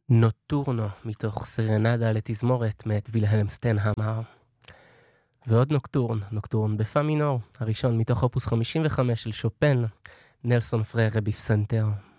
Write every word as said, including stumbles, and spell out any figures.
נוטורנו מתוך סרנדה לתזמורת מאת וילהלם סטנהמר. ועוד נוקטורן, נוקטורן בפא מינור, הראשון מתוך אופוס חמישים וחמש של שופן, נלסון פררה בפסנתר.